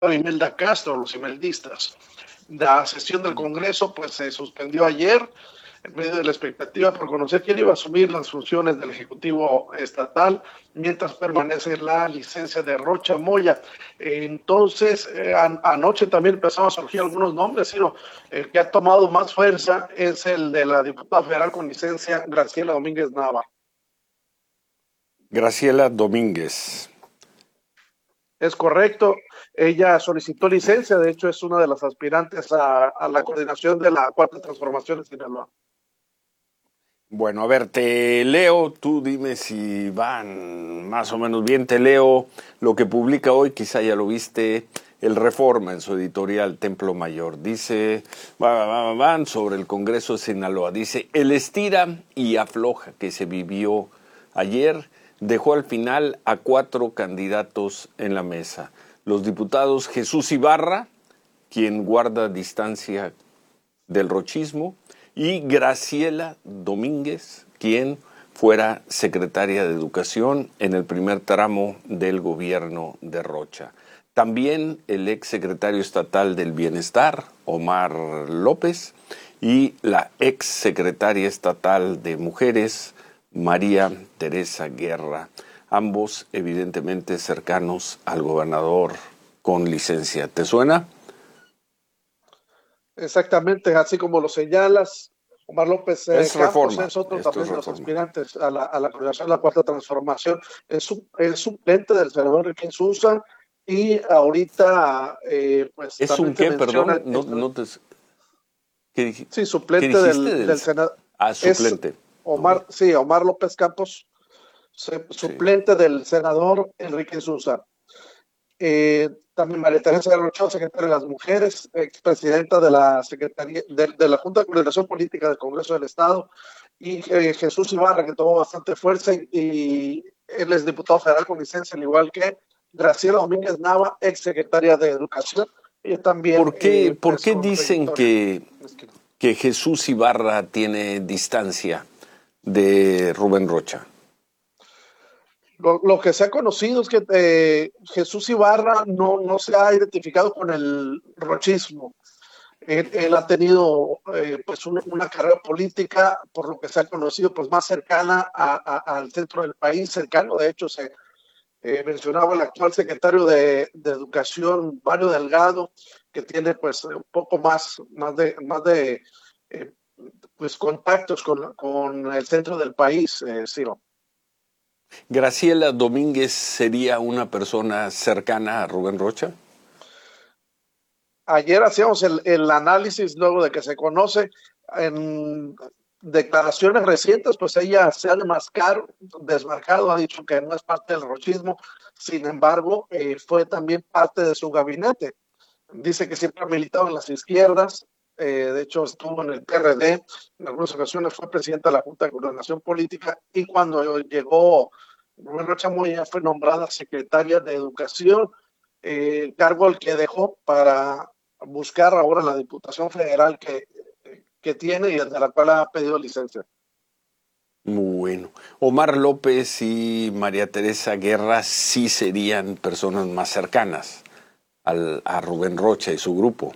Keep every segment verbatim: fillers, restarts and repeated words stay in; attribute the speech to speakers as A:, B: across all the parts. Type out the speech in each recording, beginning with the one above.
A: Imelda Castro, los imeldistas. La sesión del Congreso pues se suspendió ayer en medio de la expectativa por conocer quién iba a asumir las funciones del Ejecutivo Estatal mientras permanece la licencia de Rocha Moya. Entonces, eh, an anoche también empezaron a surgir algunos nombres, sino el que ha tomado más fuerza es el de la diputada federal con licencia Graciela Domínguez Nava.
B: Graciela Domínguez.
A: Es correcto, ella solicitó licencia, de hecho es una de las aspirantes a, a la coordinación de la Cuarta Transformación en Sinaloa.
B: Bueno, a ver, te leo, tú dime si van más o menos bien, te leo lo que publica hoy, quizá ya lo viste, el Reforma en su editorial Templo Mayor. Dice, van, van sobre el Congreso de Sinaloa, dice, el estira y afloja que se vivió ayer dejó al final a cuatro candidatos en la mesa. Los diputados Jesús Ibarra, quien guarda distancia del rochismo, y Graciela Domínguez, quien fuera secretaria de Educación en el primer tramo del gobierno de Rocha. También el ex secretario estatal del Bienestar, Omar López, y la ex secretaria estatal de Mujeres, María Teresa Guerra, ambos evidentemente cercanos al gobernador con licencia. ¿Te suena?
A: Exactamente, así como lo señalas, Omar López eh,
B: es
A: Campos
B: reforma.
A: es otro
B: Esto
A: también
B: es
A: de los
B: reforma.
A: aspirantes a la, a la coordinación de la Cuarta Transformación. Es, su, es suplente del senador Enrique Sousa y ahorita eh, pues
B: ¿Es
A: también
B: un
A: se
B: qué?
A: menciona...
B: Perdón, no,
A: El,
B: no te... ¿Qué, dij...
A: sí,
B: ¿Qué
A: suplente
B: dijiste?
A: del,
B: Del...
A: del Senado.
B: Ah,
A: Es
B: suplente.
A: Omar,
B: Okay.
A: sí, Omar López Campos, se, suplente sí. del senador Enrique Sousa. Eh, también María Teresa Guerra, secretaria de las Mujeres, expresidenta de la Secretaría de, de la Junta de Coordinación Política del Congreso del Estado, y eh, Jesús Ibarra, que tomó bastante fuerza, y, y él es diputado federal con licencia, al igual que Graciela Domínguez Nava, ex secretaria de Educación, y también
B: ¿Por qué,
A: eh,
B: ¿por
A: pues,
B: qué dicen que, que Jesús Ibarra tiene distancia de Rubén Rocha?
A: Lo, lo, que se ha conocido es que eh, Jesús Ibarra no, no se ha identificado con el rochismo. Él, él ha tenido eh, pues una, una carrera política, por lo que se ha conocido, pues más cercana a, a, al centro del país, cercano. De hecho, se eh, mencionaba el actual secretario de, de Educación, Mario Delgado, que tiene pues un poco más, más de, más de eh, pues, contactos con, con el centro del país, eh, Ciro.
B: ¿Graciela Domínguez sería una persona cercana a Rubén Rocha?
A: Ayer hacíamos el, el análisis luego de que se conoce en declaraciones recientes, pues ella se ha desmarcado, desmarcado, ha dicho que no es parte del rochismo, sin embargo, eh, fue también parte de su gabinete. Dice que siempre ha militado en las izquierdas, eh, de hecho estuvo en el P R D, en algunas ocasiones fue presidenta de la Junta de Coordinación Política, y cuando llegó Rubén Rocha Moya fue nombrada secretaria de Educación, eh, cargo al que dejó para buscar ahora la Diputación Federal que, que tiene y de la cual ha pedido licencia.
B: Bueno, Omar López y María Teresa Guerra sí serían personas más cercanas al, a Rubén Rocha y su grupo.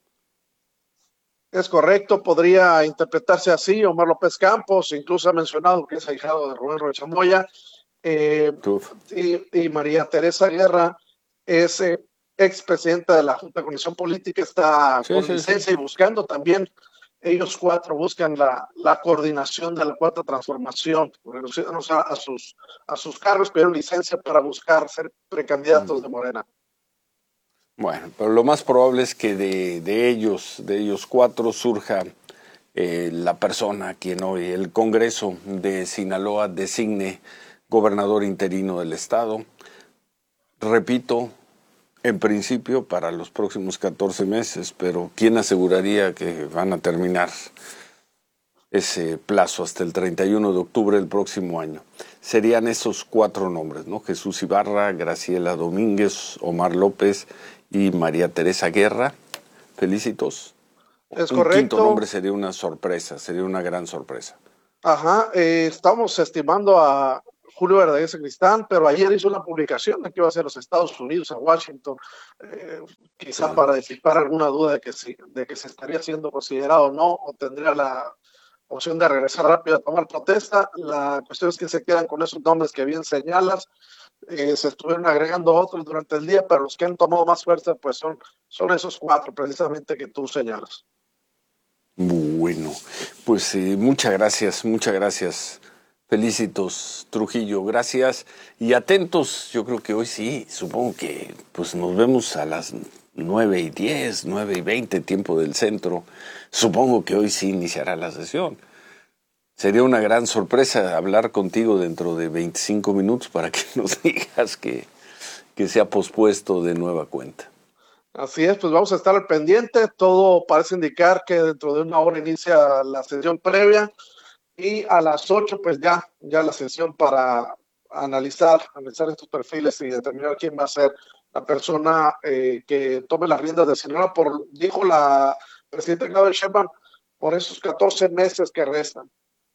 A: Es correcto, podría interpretarse así. Omar López Campos incluso ha mencionado que es ahijado de Rubén Rocha Moya, eh, y, y María Teresa Guerra es eh, expresidenta de la Junta de Coordinación Política, está
B: sí,
A: con
B: sí,
A: licencia sí. y buscando también, ellos cuatro buscan la, la coordinación de la Cuarta Transformación, o sea, a sus, a sus cargos pidieron licencia para buscar ser precandidatos mm. de Morena.
B: Bueno, pero lo más probable es que de, de ellos, de ellos cuatro, surja eh, la persona a quien hoy el Congreso de Sinaloa designe gobernador interino del estado. Repito, en principio para los próximos catorce meses, pero ¿quién aseguraría que van a terminar ese plazo hasta el treinta y uno de octubre del próximo año? Serían esos cuatro nombres, ¿no? Jesús Ibarra, Graciela Domínguez, Omar López y María Teresa Guerra. Felicitos.
A: Es
B: Un
A: correcto.
B: quinto nombre sería una sorpresa, sería una gran sorpresa.
A: Ajá, eh, estamos estimando a Julio Verdaguer Sacristán, pero ayer hizo una publicación de que iba a ser los Estados Unidos, a Washington, eh, quizá para disipar alguna duda de que, si, de que se estaría siendo considerado o no, o tendría la opción de regresar rápido a tomar protesta. La cuestión es que se quedan con esos nombres que bien señalas. Eh, se estuvieron agregando otros durante el día, pero los que han tomado más fuerza pues son, son esos cuatro precisamente que tú señalas.
B: Bueno, pues eh, muchas gracias, muchas gracias. Felicitos, Trujillo, gracias. Y atentos, yo creo que hoy sí, supongo que pues nos vemos a las nueve y diez, nueve y veinte, tiempo del centro. Supongo que hoy sí iniciará la sesión. Sería una gran sorpresa hablar contigo dentro de veinticinco minutos para que nos digas que, que se ha pospuesto de nueva cuenta.
A: Así es, pues vamos a estar al pendiente. Todo parece indicar que dentro de una hora inicia la sesión previa y a las ocho pues ya, ya la sesión para analizar, analizar estos perfiles y determinar quién va a ser la persona eh, que tome las riendas de Sinaloa, por, dijo la presidenta Claudia Sheinbaum, por esos catorce meses que restan.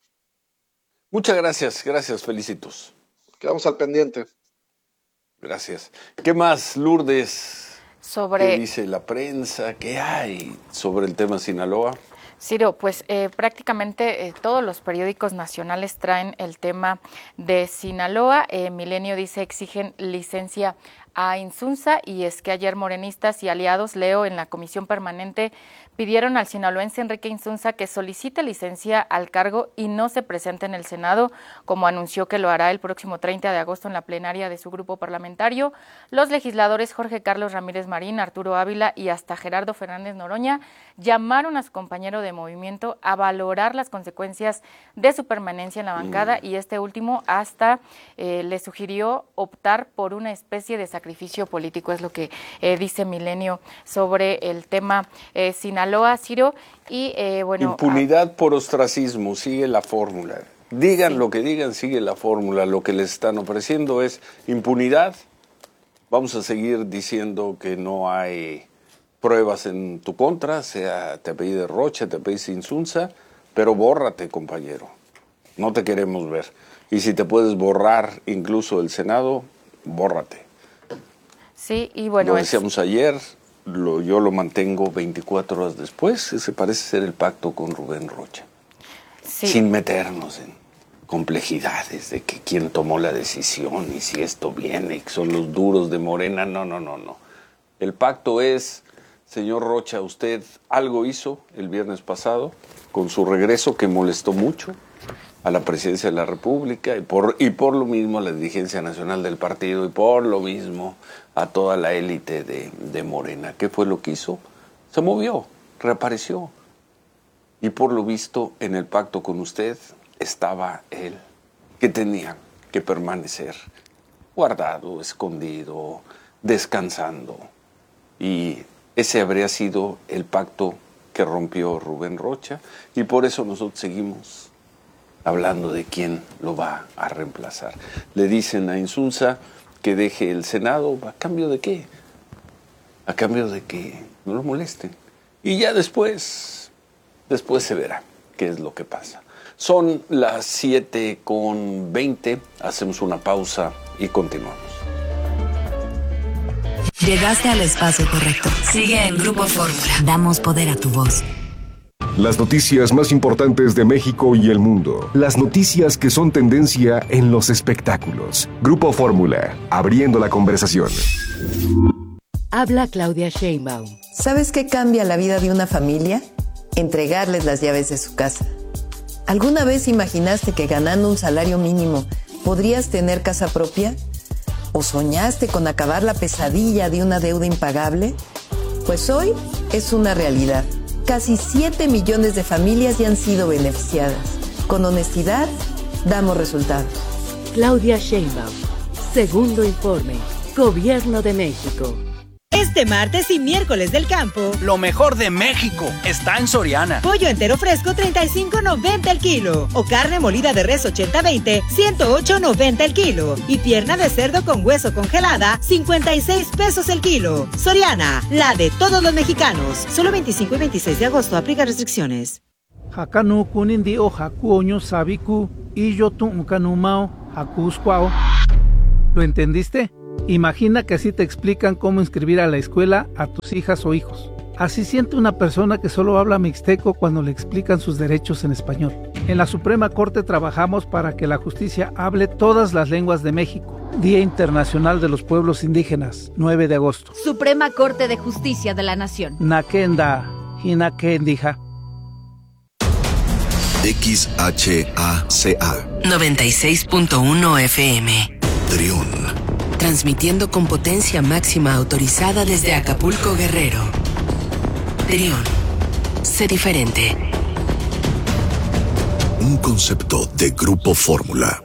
B: Muchas gracias, gracias, felicitos.
A: Quedamos al pendiente.
B: Gracias. ¿Qué más, Lourdes?
C: Sobre...
B: ¿Qué dice la prensa? ¿Qué hay sobre el tema Sinaloa?
C: Ciro, pues eh, prácticamente eh, todos los periódicos nacionales traen el tema de Sinaloa. Eh, Milenio dice exigen licencia a Insunza, y es que ayer morenistas y aliados, leo, en la comisión permanente pidieron al sinaloense Enrique Insunza que solicite licencia al cargo y no se presente en el Senado, como anunció que lo hará el próximo treinta de agosto en la plenaria de su grupo parlamentario. Los legisladores Jorge Carlos Ramírez Marín, Arturo Ávila y hasta Gerardo Fernández Noroña llamaron a su compañero de movimiento a valorar las consecuencias de su permanencia en la bancada, mm. y este último hasta eh, le sugirió optar por una especie de sacrificio político, es lo que eh, dice Milenio sobre el tema eh, Sinaloa. Sinaloa, Ciro, y eh, bueno...
B: Impunidad a... por ostracismo, sigue la fórmula. Digan sí. lo que digan, sigue la fórmula. Lo que les están ofreciendo es impunidad. Vamos a seguir diciendo que no hay pruebas en tu contra, sea te apellides Rocha, te apellides Insunza, pero bórrate, compañero. No te queremos ver. Y si te puedes borrar incluso el Senado, bórrate.
C: Sí, y bueno...
B: Lo decíamos es... ayer... Lo, yo lo mantengo veinticuatro horas después. Ese parece ser el pacto con Rubén Rocha. Sí. Sin meternos en complejidades de que quién tomó la decisión y si esto viene, que son los duros de Morena. No, no, no, no. El pacto es, señor Rocha, usted algo hizo el viernes pasado con su regreso que molestó mucho a la presidencia de la República y por, y por lo mismo a la dirigencia nacional del partido y por lo mismo a toda la élite de, de Morena. ¿Qué fue lo que hizo? Se movió, reapareció. Y por lo visto en el pacto con usted estaba él, que tenía que permanecer guardado, escondido, descansando. Y ese habría sido el pacto que rompió Rubén Rocha y por eso nosotros seguimos hablando de quién lo va a reemplazar. Le dicen a Insunza que deje el Senado, ¿a cambio de qué? A cambio de que no lo molesten. Y ya después, después se verá qué es lo que pasa. Son las siete con veinte, hacemos una pausa y continuamos.
D: Llegaste al espacio correcto. Sigue en Grupo Fórmula. Damos poder a tu voz.
E: Las noticias más importantes de México y el mundo. Las noticias que son tendencia en los espectáculos. Grupo Fórmula, abriendo la conversación.
F: Habla Claudia Sheinbaum.
G: ¿Sabes qué cambia la vida de una familia? Entregarles las llaves de su casa. ¿Alguna vez imaginaste que ganando un salario mínimo podrías tener casa propia? ¿O soñaste con acabar la pesadilla de una deuda impagable? Pues hoy es una realidad. Casi siete millones de familias ya han sido beneficiadas. Con honestidad, damos resultados.
F: Claudia Sheinbaum. Segundo informe. Gobierno de México.
H: Este martes y miércoles del campo,
I: lo mejor de México está en Soriana.
H: Pollo entero fresco treinta y cinco noventa el kilo. O carne molida de res ochenta veinte, ciento ocho noventa el kilo. Y pierna de cerdo con hueso congelada, cincuenta y seis pesos el kilo. Soriana, la de todos los mexicanos. Solo veinticinco y veintiséis de agosto, aplica restricciones.
J: Hakanu kunindi o hakuoño sabiku, y yo tu kanumao. Acuscuao. ¿Lo entendiste? Imagina que así te explican cómo inscribir a la escuela a tus hijas o hijos. Así siente una persona que solo habla mixteco cuando le explican sus derechos en español. En la Suprema Corte trabajamos para que la justicia hable todas las lenguas de México. Día Internacional de los Pueblos Indígenas, nueve de agosto.
K: Suprema Corte de Justicia de la Nación.
J: Nakenda, Hinakendija.
L: X H A C A
D: noventa y seis punto uno F M.
L: Triún.
D: Transmitiendo con potencia máxima autorizada desde Acapulco, Guerrero. Triún. Sé diferente.
L: Un concepto de Grupo Fórmula.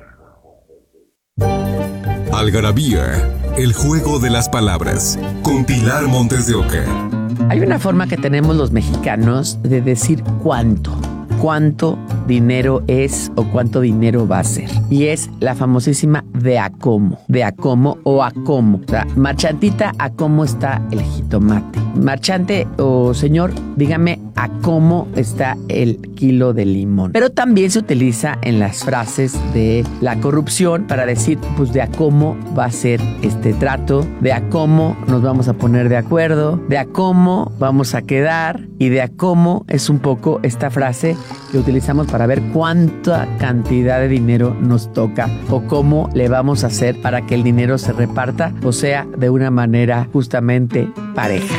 E: Algarabía, el juego de las palabras, con Pilar Montes de Oca.
M: Hay una forma que tenemos los mexicanos de decir cuánto. Cuánto dinero es o cuánto dinero va a ser. Y es la famosísima de a cómo. De a cómo o a cómo. O sea, marchantita, a cómo está el jitomate. Marchante o señor, dígame a cómo está el kilo de limón. Pero también se utiliza en las frases de la corrupción para decir, pues de a cómo va a ser este trato, de a cómo nos vamos a poner de acuerdo, de a cómo vamos a quedar y de a cómo es un poco esta frase que utilizamos para ver cuánta cantidad de dinero nos toca o cómo le vamos a hacer para que el dinero se reparta, o sea, de una manera justamente pareja.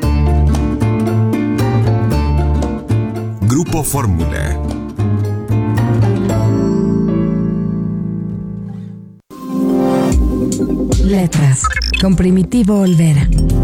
E: Grupo Fórmula.
D: Letras, con Primitivo Olvera.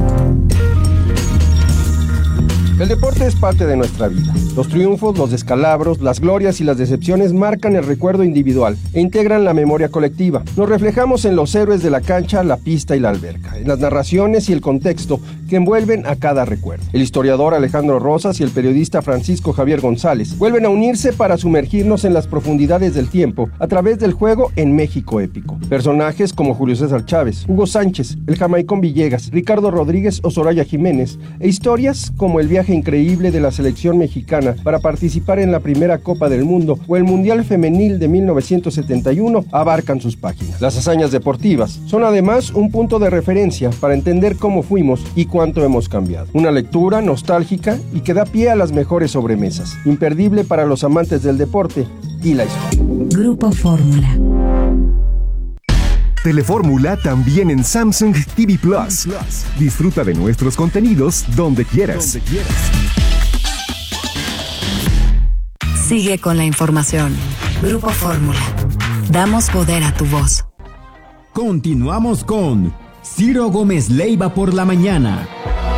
N: El deporte es parte de nuestra vida. Los triunfos, los descalabros, las glorias y las decepciones marcan el recuerdo individual e integran la memoria colectiva. Nos reflejamos en los héroes de la cancha, la pista y la alberca, en las narraciones y el contexto que envuelven a cada recuerdo. El historiador Alejandro Rosas y el periodista Francisco Javier González vuelven a unirse para sumergirnos en las profundidades del tiempo a través del juego en México épico. Personajes como Julio César Chávez, Hugo Sánchez, el Jamaicón Villegas, Ricardo Rodríguez o Soraya Jiménez, e historias como el viaje increíble de la selección mexicana para participar en la primera Copa del Mundo o el Mundial Femenil de mil novecientos setenta y uno abarcan sus páginas. Las hazañas deportivas son además un punto de referencia para entender cómo fuimos y cuánto hemos cambiado. Una lectura nostálgica y que da pie a las mejores sobremesas, imperdible para los amantes del deporte y la historia.
D: Grupo Fórmula.
E: Telefórmula también en Samsung T V Plus. Disfruta de nuestros contenidos donde quieras.
D: Sigue con la información. Grupo Fórmula. Damos poder a tu voz.
O: Continuamos con Ciro Gómez Leiva por la mañana.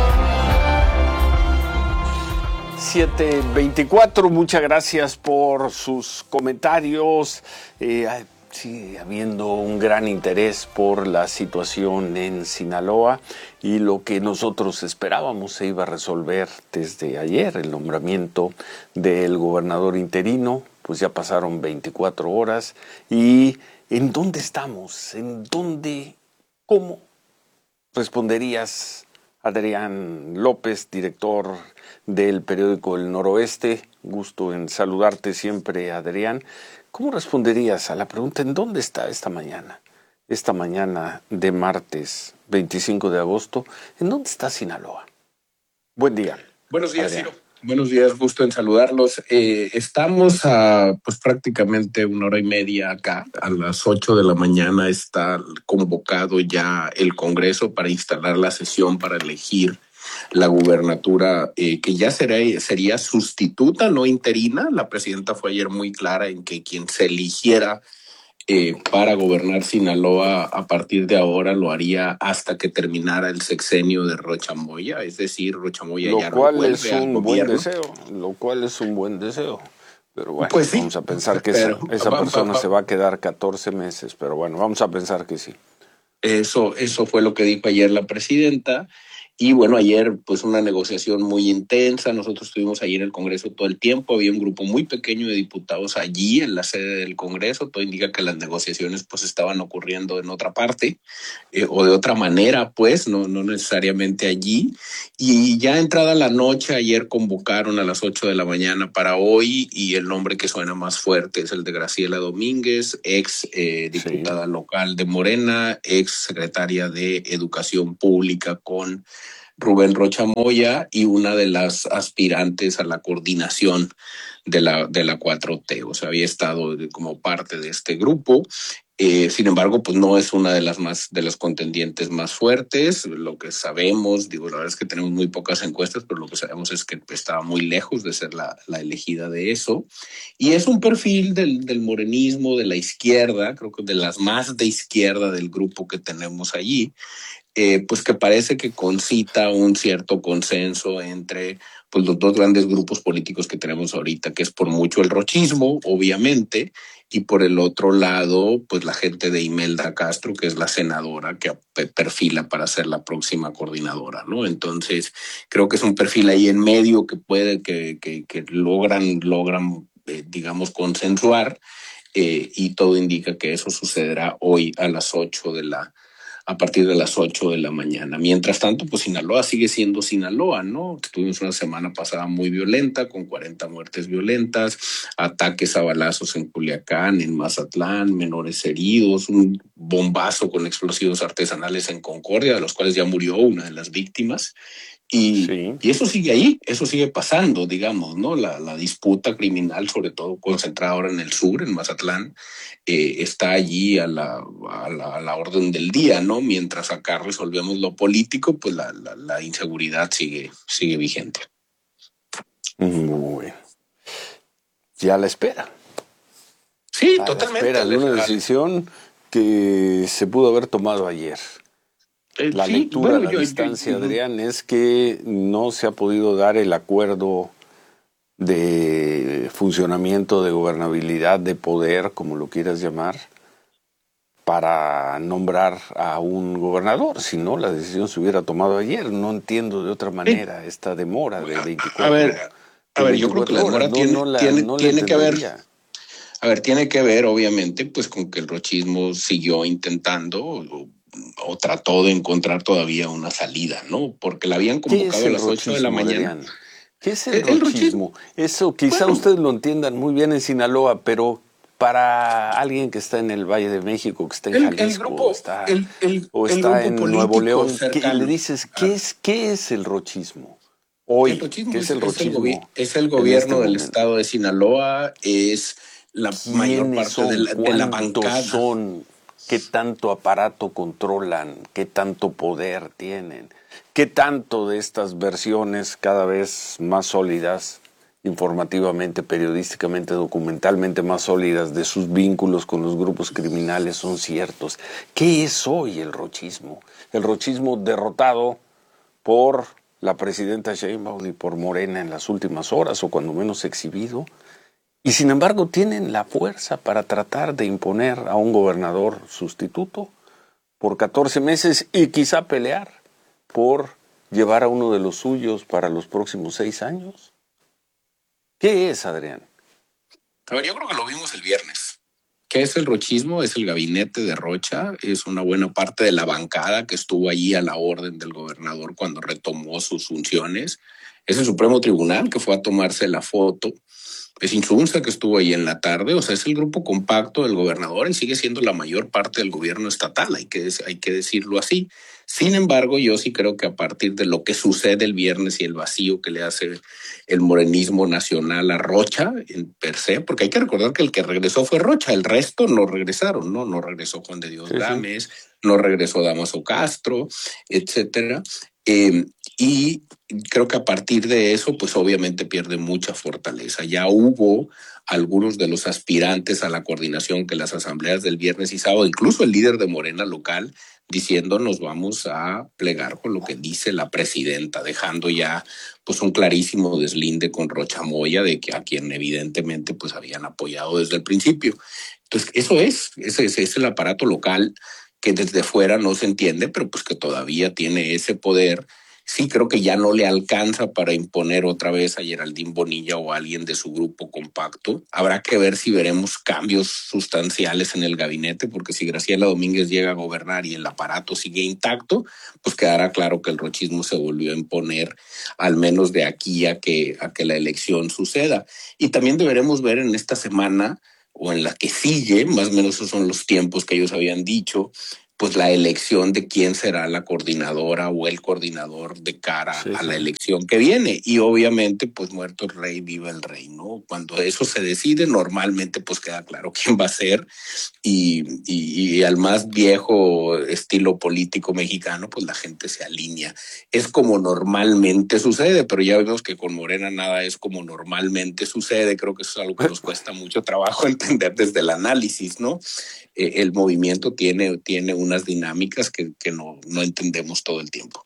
B: siete veinticuatro, muchas gracias por sus comentarios. Eh, Sigue habiendo un gran interés por la situación en Sinaloa y lo que nosotros esperábamos se iba a resolver desde ayer, el nombramiento del gobernador interino, pues ya pasaron veinticuatro horas. ¿Y en dónde estamos? ¿En dónde? ¿Cómo? Responderías, Adrián López, director del periódico El Noroeste. Gusto en saludarte siempre, Adrián. ¿Cómo responderías a la pregunta en dónde está esta mañana? Esta mañana de martes veinticinco de agosto, ¿en dónde está Sinaloa? Buen día.
P: Buenos días, Ciro. Buenos días, gusto en saludarlos. Eh, estamos a pues prácticamente una hora y media acá. A las ocho de la mañana está convocado ya el Congreso para instalar la sesión para elegir la gubernatura, eh, que ya será, sería sustituta, no interina. La presidenta fue ayer muy clara en que quien se eligiera eh, para gobernar Sinaloa a partir de ahora lo haría hasta que terminara el sexenio de Rocha Moya, es decir, Rocha Moya ya no vuelve al gobierno. Lo cual es un buen
B: deseo, lo cual es un buen deseo. Pero bueno,
P: pues sí,
B: vamos a pensar que
P: pero,
B: esa, esa
P: va,
B: persona
P: va, va.
B: se va a quedar catorce meses, pero bueno, vamos a pensar que sí.
P: Eso, eso fue lo que dijo ayer la presidenta. Y bueno, ayer pues una negociación muy intensa, nosotros estuvimos allí en el Congreso todo el tiempo, había un grupo muy pequeño de diputados allí en la sede del Congreso, todo indica que las negociaciones pues estaban ocurriendo en otra parte eh, o de otra manera pues, no, no necesariamente allí. Y ya entrada la noche, ayer convocaron a las ocho de la mañana para hoy y el nombre que suena más fuerte es el de Graciela Domínguez, ex eh, diputada sí. local de Morena, ex secretaria de Educación Pública con Rubén Rocha Moya y una de las aspirantes a la coordinación de la, de la cuatro T. O sea, había estado como parte de este grupo. Eh, sin embargo, pues no es una de las más de las contendientes más fuertes. Lo que sabemos, digo, la verdad es que tenemos muy pocas encuestas, pero lo que sabemos es que estaba muy lejos de ser la, la elegida de eso. Y es un perfil del, del morenismo, de la izquierda, creo que de las más de izquierda del grupo que tenemos allí. Eh, pues que parece que concita un cierto consenso entre pues, los dos grandes grupos políticos que tenemos ahorita, que es por mucho el rochismo, obviamente, y por el otro lado, pues la gente de Imelda Castro, que es la senadora que perfila para ser la próxima coordinadora, ¿no? Entonces, creo que es un perfil ahí en medio que puede, que, que, que logran, logran eh, digamos, consensuar, eh, y todo indica que eso sucederá hoy a las ocho de la a partir de las ocho de la mañana. Mientras tanto, pues Sinaloa sigue siendo Sinaloa, ¿no? Tuvimos una semana pasada muy violenta, con cuarenta muertes violentas, ataques a balazos en Culiacán, en Mazatlán, menores heridos, un bombazo con explosivos artesanales en Concordia, de los cuales ya murió una de las víctimas. Y, sí. y eso sigue ahí, eso sigue pasando, digamos, ¿no? La, la disputa criminal, sobre todo concentrada ahora en el sur, en Mazatlán, eh, está allí a la, a, la, a la orden del día, ¿no? Mientras acá resolvemos lo político, pues la, la, la inseguridad sigue, sigue vigente.
B: Muy bien. Ya la espera.
P: Sí,
B: a
P: totalmente.
B: La espera de una decisión que se pudo haber tomado ayer. La sí, lectura bueno, a la yo, distancia, yo, yo, Adrián, es que no se ha podido dar el acuerdo de funcionamiento, de gobernabilidad, de poder, como lo quieras llamar, para nombrar a un gobernador. Si no, la decisión se hubiera tomado ayer. No entiendo de otra manera eh, esta demora de veinticuatro horas.
P: A ver, a ver yo creo que la demora tiene, no, no la, tiene, no tiene que ver... A ver, tiene que ver, obviamente, pues con que el rochismo siguió intentando... O, o trató de encontrar todavía una salida, ¿no? Porque la habían convocado a las ocho de la mañana.
B: Adrián? ¿Qué es el, el rochismo? rochismo? Eso quizá bueno, ustedes lo entiendan muy bien en Sinaloa, pero para alguien que está en el Valle de México, que está en el, Jalisco, el grupo, o está,
P: el, el,
B: o está en Nuevo León, ¿qué, le dices, ¿qué es, ¿qué es el rochismo? Hoy,
P: el rochismo
B: ¿qué es el rochismo?
P: Es el, es el gobierno este del momento. Estado de Sinaloa, es la mayor parte
B: son?
P: de la, de la bancada.
B: Son? ¿Qué tanto aparato controlan? ¿Qué tanto poder tienen? ¿Qué tanto de estas versiones cada vez más sólidas, informativamente, periodísticamente, documentalmente más sólidas, de sus vínculos con los grupos criminales son ciertos? ¿Qué es hoy el rochismo? El rochismo derrotado por la presidenta Sheinbaum y por Morena en las últimas horas, o cuando menos exhibido. Y sin embargo tienen la fuerza para tratar de imponer a un gobernador sustituto por catorce meses y quizá pelear por llevar a uno de los suyos para los próximos seis años. ¿Qué es, Adrián?
P: A ver, yo creo que lo vimos el viernes. ¿Qué es el rochismo? Es el gabinete de Rocha, es una buena parte de la bancada que estuvo allí a la orden del gobernador cuando retomó sus funciones. Es el Supremo Tribunal que fue a tomarse la foto. Es Insunza que estuvo ahí en la tarde, o sea, es el grupo compacto del gobernador y sigue siendo la mayor parte del gobierno estatal, hay que, hay que decirlo así. Sin embargo, yo sí creo que a partir de lo que sucede el viernes y el vacío que le hace el morenismo nacional a Rocha, en per se, porque hay que recordar que el que regresó fue Rocha, el resto no regresaron, ¿no? No regresó Juan de Dios sí, Gámez, sí. no regresó Damaso Castro, etcétera. Eh, y creo que a partir de eso, pues obviamente pierde mucha fortaleza. Ya hubo algunos de los aspirantes a la coordinación que las asambleas del viernes y sábado, incluso el líder de Morena local, diciendo nos vamos a plegar con lo que dice la presidenta, dejando ya pues un clarísimo deslinde con Rocha Moya, de que a quien evidentemente pues habían apoyado desde el principio. Entonces eso es, ese, ese es el aparato local que desde fuera no se entiende, pero pues que todavía tiene ese poder Sí, creo que ya no le alcanza para imponer otra vez a Geraldine Bonilla o a alguien de su grupo compacto. Habrá que ver si veremos cambios sustanciales en el gabinete, porque si Graciela Domínguez llega a gobernar y el aparato sigue intacto, pues quedará claro que el rochismo se volvió a imponer, al menos de aquí a que, a que la elección suceda. Y también deberemos ver en esta semana, o en la que sigue, más o menos esos son los tiempos que ellos habían dicho, pues la elección de quién será la coordinadora o el coordinador de cara sí, a sí. la elección que viene. Y obviamente, pues muerto el rey, viva el rey, ¿no? Cuando eso se decide, normalmente pues queda claro quién va a ser. Y, y, y al más viejo estilo político mexicano, pues la gente se alinea. Es como normalmente sucede, pero ya vemos que con Morena nada es como normalmente sucede. Creo que eso es algo que nos cuesta mucho trabajo entender desde el análisis, ¿no? Eh, el movimiento tiene, tiene unas dinámicas que, que no, no entendemos todo el tiempo.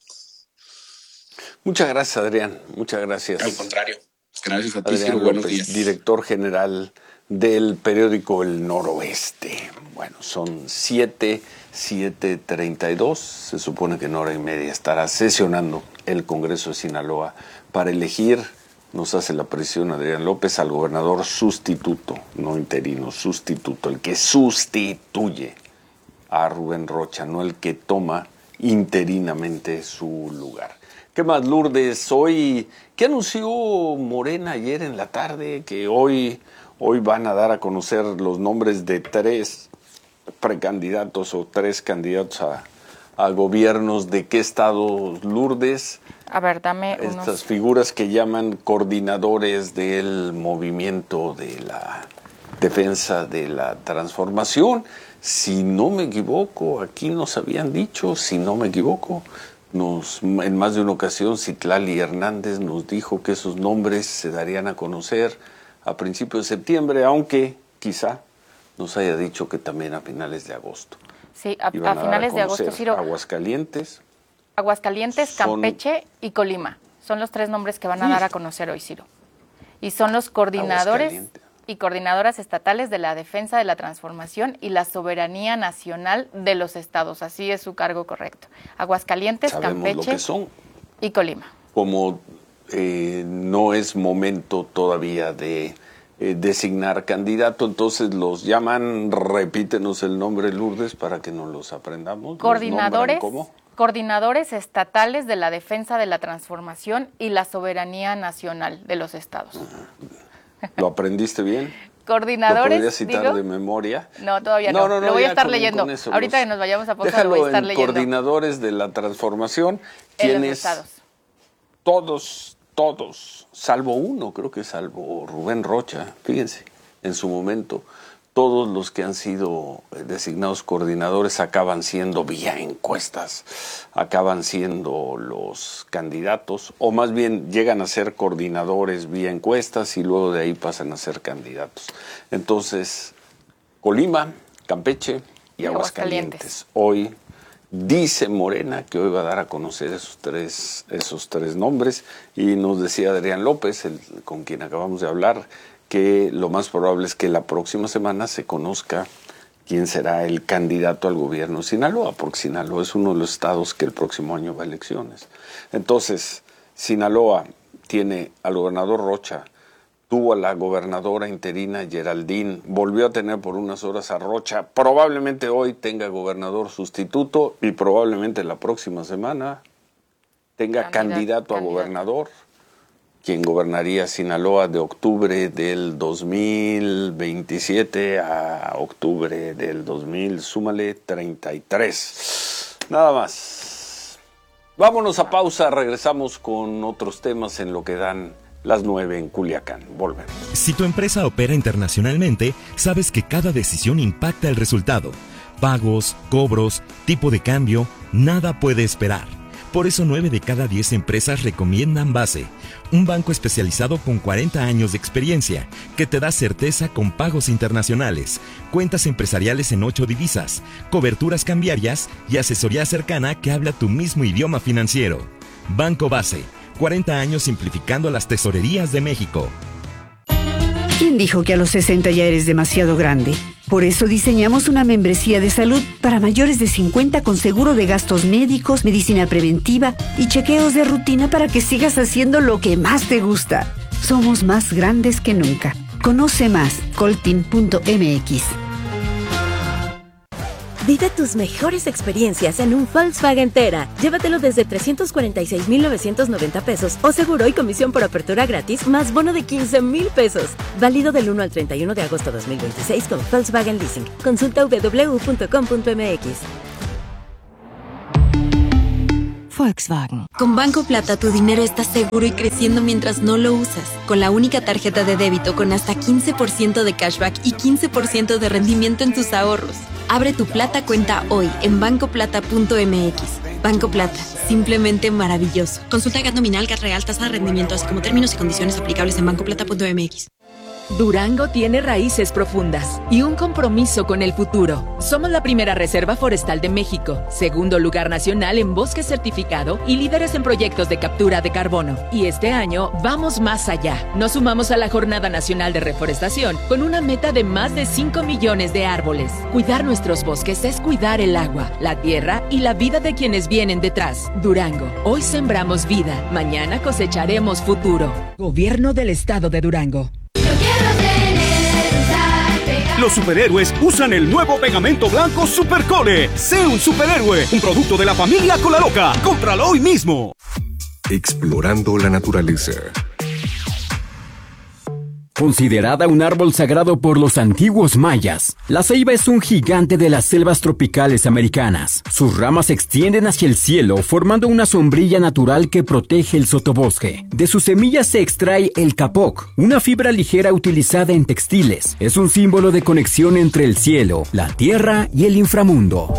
B: Muchas gracias, Adrián. Muchas gracias.
P: Al contrario. Gracias a ti,
B: Adrián
P: Ciro. Buenos
B: López,
P: días.
B: Director general del periódico El Noroeste. Bueno, son siete, siete treinta y dos. Se supone que en hora y media estará sesionando el Congreso de Sinaloa para elegir, nos hace la presión Adrián López, al gobernador sustituto, no interino, sustituto, el que sustituye a Rubén Rocha, no el que toma interinamente su lugar. ¿Qué más, Lourdes? Hoy, ¿qué anunció Morena ayer en la tarde? Que hoy, hoy van a dar a conocer los nombres de tres precandidatos o tres candidatos a, a gobiernos. ¿De qué estados, Lourdes?
C: A ver, dame
B: Estas
C: unos...
B: figuras que llaman coordinadores del movimiento de la defensa de la transformación. Si no me equivoco, aquí nos habían dicho, si no me equivoco, nos, en más de una ocasión Citlali Hernández nos dijo que esos nombres se darían a conocer a principios de septiembre, aunque quizá nos haya dicho que también a finales de agosto.
C: Sí, a, a, a finales de agosto, Ciro.
B: Aguascalientes.
C: Aguascalientes,
B: Son...
C: Campeche y Colima. Son los tres nombres que van a dar a conocer hoy, Ciro. Y son los coordinadores y coordinadoras estatales de la defensa de la transformación y la soberanía nacional de los estados. Así es su cargo correcto. Aguascalientes,
B: Sabemos
C: Campeche
B: lo que son.
C: Y Colima.
B: Como eh, no es momento todavía de eh, designar candidato, entonces los llaman, repítenos el nombre, Lourdes, para que nos los aprendamos.
C: Coordinadores.
B: ¿Cómo?
C: Coordinadores estatales de la defensa de la transformación y la soberanía nacional de los estados.
B: ¿Lo aprendiste bien?
C: Coordinadores.
B: ¿Lo podrías citar
C: digo,
B: de memoria?
C: No, todavía no.
B: No, no, no,
C: lo voy a estar
B: con,
C: leyendo.
B: Con eso,
C: Ahorita
B: los,
C: que nos vayamos a pausa
B: déjalo
C: lo voy a estar
B: en
C: leyendo.
B: Coordinadores de la transformación,
C: en
B: quienes
C: los estados.
B: Todos, todos, salvo uno, creo que salvo Rubén Rocha, fíjense, en su momento, todos los que han sido designados coordinadores acaban siendo vía encuestas, acaban siendo los candidatos, o más bien llegan a ser coordinadores vía encuestas y luego de ahí pasan a ser candidatos. Entonces, Colima, Campeche y, y Aguascalientes. Aguascalientes. Hoy dice Morena que hoy va a dar a conocer esos tres, esos tres nombres, y nos decía Adrián López, el, con quien acabamos de hablar, que lo más probable es que la próxima semana se conozca quién será el candidato al gobierno de Sinaloa, porque Sinaloa es uno de los estados que el próximo año va a elecciones. Entonces, Sinaloa tiene al gobernador Rocha, tuvo a la gobernadora interina Geraldine, volvió a tener por unas horas a Rocha, probablemente hoy tenga gobernador sustituto y probablemente la próxima semana tenga candidato, candidato a gobernador, quien gobernaría Sinaloa de octubre del dos mil veintisiete a octubre del dos mil, súmale treinta y tres. Nada más. Vámonos a pausa, regresamos con otros temas en lo que dan las nueve en Culiacán. Volvemos.
O: Si tu empresa opera internacionalmente, sabes que cada decisión impacta el resultado. Pagos, cobros, tipo de cambio, nada puede esperar. Por eso nueve de cada diez empresas recomiendan Base, un banco especializado con cuarenta años de experiencia, que te da certeza con pagos internacionales, cuentas empresariales en ocho divisas, coberturas cambiarias y asesoría cercana que habla tu mismo idioma financiero. Banco Base, cuarenta años simplificando las tesorerías de México.
Q: ¿Quién dijo que a los sesenta ya eres demasiado grande? Por eso diseñamos una membresía de salud para mayores de cincuenta con seguro de gastos médicos, medicina preventiva y chequeos de rutina para que sigas haciendo lo que más te gusta. Somos más grandes que nunca. Conoce más, coltin punto m x.
R: Vive tus mejores experiencias en un Volkswagen Tera. Llévatelo desde trescientos cuarenta y seis mil novecientos noventa pesos o seguro y comisión por apertura gratis más bono de quince mil pesos. Válido del uno al treinta y uno de agosto de dos mil veintiséis con Volkswagen Leasing. Consulta w w w punto com punto m x.
S: Volkswagen. Con Banco Plata tu dinero está seguro y creciendo mientras no lo usas. Con la única tarjeta de débito con hasta quince por ciento de cashback y quince por ciento de rendimiento en tus ahorros. Abre tu Plata cuenta hoy en banco plata punto m x. Banco Plata, simplemente maravilloso. Consulta G A T nominal, G A T real, tasa de rendimiento, así como términos y condiciones aplicables en banco plata punto m x.
T: Durango tiene raíces profundas y un compromiso con el futuro. Somos la primera reserva forestal de México, segundo lugar nacional en bosque certificado y líderes en proyectos de captura de carbono. Y este año vamos más allá. Nos sumamos a la Jornada Nacional de Reforestación con una meta de más de cinco millones de árboles. Cuidar nuestros bosques es cuidar el agua, la tierra y la vida de quienes vienen detrás. Durango, hoy sembramos vida, mañana cosecharemos futuro. Gobierno del Estado de Durango.
U: Los superhéroes usan el nuevo pegamento blanco Supercole. Sé un superhéroe, un producto de la familia Colaloca. Cómpralo hoy mismo.
E: Explorando la naturaleza.
V: Considerada un árbol sagrado por los antiguos mayas, la ceiba es un gigante de las selvas tropicales americanas. Sus ramas se extienden hacia el cielo, formando una sombrilla natural que protege el sotobosque. De sus semillas se extrae el capoc, una fibra ligera utilizada en textiles. Es un símbolo de conexión entre el cielo, la tierra y el inframundo.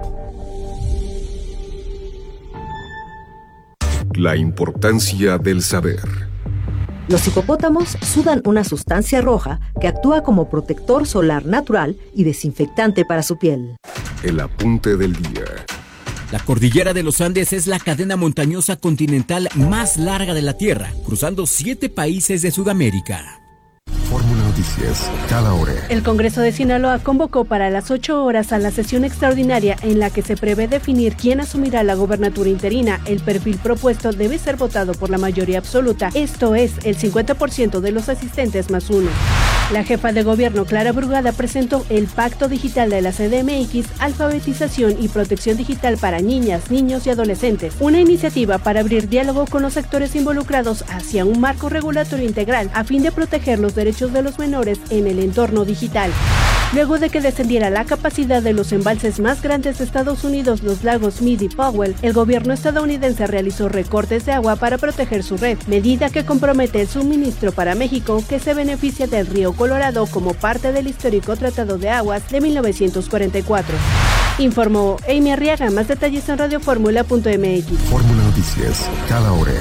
E: La importancia del saber.
W: Los hipopótamos sudan una sustancia roja que actúa como protector solar natural y desinfectante para su piel.
E: El apunte del día.
V: La cordillera de los Andes es la cadena montañosa continental más larga de la Tierra, cruzando siete países de Sudamérica.
E: Fórmula Noticias, cada hora.
X: El Congreso de Sinaloa convocó para las ocho horas a la sesión extraordinaria en la que se prevé definir quién asumirá la gobernatura interina. El perfil propuesto debe ser votado por la mayoría absoluta, esto es, el cincuenta por ciento de los asistentes más uno. La jefa de gobierno, Clara Brugada, presentó el Pacto Digital de la C D M X, Alfabetización y Protección Digital para Niñas, Niños y Adolescentes, una iniciativa para abrir diálogo con los sectores involucrados hacia un marco regulatorio integral a fin de proteger los derechos de los menores en el entorno digital. Luego de que descendiera la capacidad de los embalses más grandes de Estados Unidos, los lagos Meade y Powell, el gobierno estadounidense realizó recortes de agua para proteger su red, medida que compromete el suministro para México, que se beneficia del río Colorado como parte del histórico Tratado de Aguas de mil novecientos cuarenta y cuatro. Informó Amy Arriaga. Más detalles en radio fórmula punto m x.
E: Fórmula Noticias, cada hora.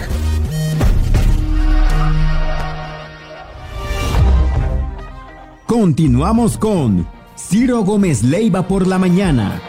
V: Continuamos con Ciro Gómez Leiva por la mañana.